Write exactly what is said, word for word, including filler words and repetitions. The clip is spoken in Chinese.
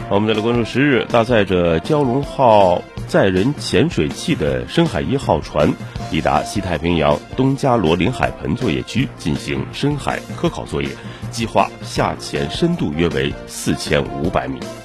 我们再来关注十日，搭载着蛟龙号载人潜水器的深海一号船抵达西太平洋东加罗领海盆作业区进行深海科考作业，计划下潜深度约为四千五百米。